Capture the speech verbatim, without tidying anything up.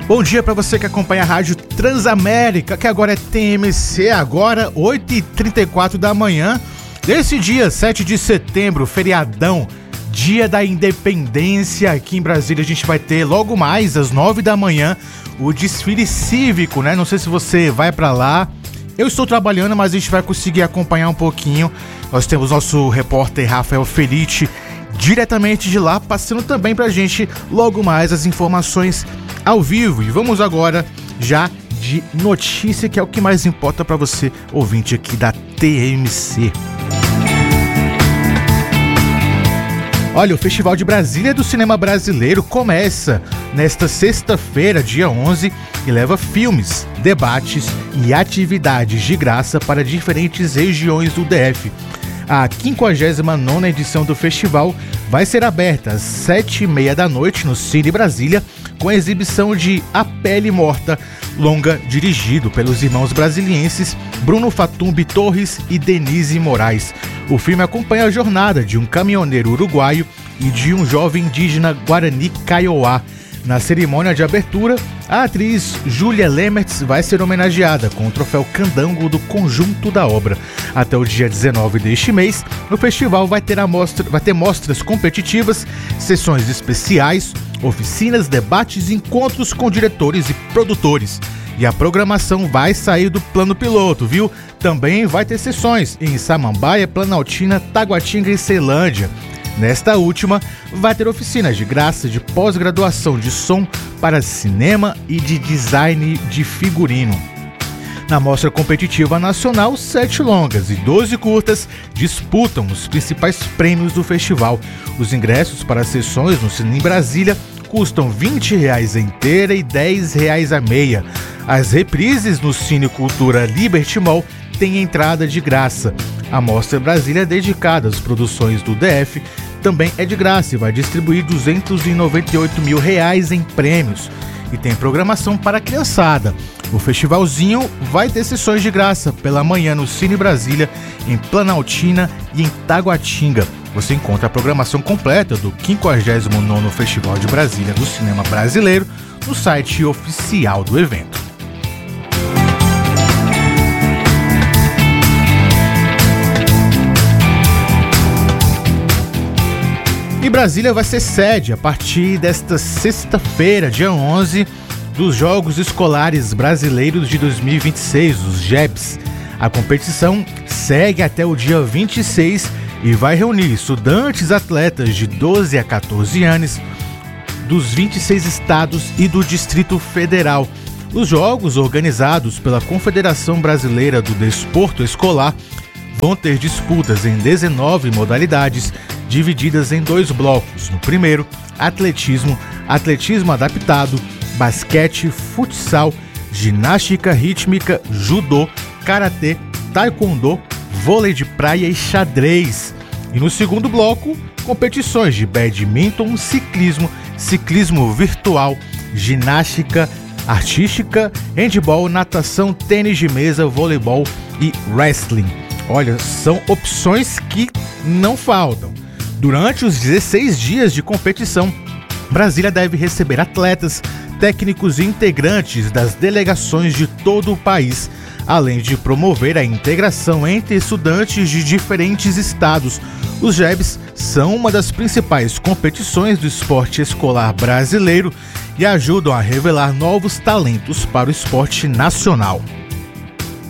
Bom dia para você que acompanha a Rádio Transamérica, que agora é T M C, agora oito e trinta e quatro da manhã, desse dia sete de setembro, feriadão, dia da independência. Aqui em Brasília a gente vai ter logo mais às nove da manhã o desfile cívico, né? Não sei se você vai para lá. Eu estou trabalhando, mas a gente vai conseguir acompanhar um pouquinho. Nós temos nosso repórter Rafael Felice diretamente de lá, passando também pra gente logo mais as informações ao vivo. E vamos agora já de notícia, que é o que mais importa para você, ouvinte aqui da T M C. Olha, o Festival de Brasília do Cinema Brasileiro começa nesta sexta-feira, dia onze, e leva filmes, debates e atividades de graça para diferentes regiões do D F. A quinquagésima nona edição do festival vai ser aberta às sete e meia da noite no Cine Brasília, com a exibição de A Pele Morta, longa dirigido pelos irmãos brasilienses Bruno Fatumbi Torres e Denise Moraes. O filme acompanha a jornada de um caminhoneiro uruguaio e de um jovem indígena Guarani Kaiowá. Na cerimônia de abertura, a atriz Júlia Lemertz vai ser homenageada com o troféu Candango do conjunto da obra. Até o dia dezenove deste mês, o festival vai ter, a mostra, vai ter mostras competitivas, sessões especiais, oficinas, debates e encontros com diretores e produtores. E a programação vai sair do plano piloto, viu? Também vai ter sessões em Samambaia, Planaltina, Taguatinga e Ceilândia. Nesta última, vai ter oficinas de graça de pós-graduação de som para cinema e de design de figurino. Na mostra competitiva nacional, sete longas e doze curtas disputam os principais prêmios do festival. Os ingressos para as sessões no Cine Brasília custam vinte reais a inteira e dez reais a meia. As reprises no Cine Cultura Liberty Mall têm entrada de graça. A Mostra Brasília, dedicada às produções do D F, também é de graça e vai distribuir duzentos e noventa e oito mil reais em prêmios. E tem programação para a criançada. O festivalzinho vai ter sessões de graça pela manhã no Cine Brasília, em Planaltina e em Taguatinga. Você encontra a programação completa do quinquagésimo nono Festival de Brasília do Cinema Brasileiro no site oficial do evento. E Brasília vai ser sede, a partir desta sexta-feira, dia onze, dos Jogos Escolares Brasileiros de dois mil e vinte e seis, os J E Bs. A competição segue até o dia vinte e seis e vai reunir estudantes atletas de doze a quatorze anos dos vinte e seis estados e do Distrito Federal. Os jogos, organizados pela Confederação Brasileira do Desporto Escolar, vão ter disputas em dezenove modalidades, divididas em dois blocos. No primeiro, atletismo, atletismo adaptado, basquete, futsal, ginástica rítmica, judô, karatê, taekwondo, vôlei de praia e xadrez. E no segundo bloco, competições de badminton, ciclismo, ciclismo virtual, ginástica artística, handebol, natação, tênis de mesa, voleibol e wrestling. Olha, são opções que não faltam. Durante os dezesseis dias de competição, Brasília deve receber atletas, técnicos e integrantes das delegações de todo o país, além de promover a integração entre estudantes de diferentes estados. Os J E Bs são uma das principais competições do esporte escolar brasileiro e ajudam a revelar novos talentos para o esporte nacional.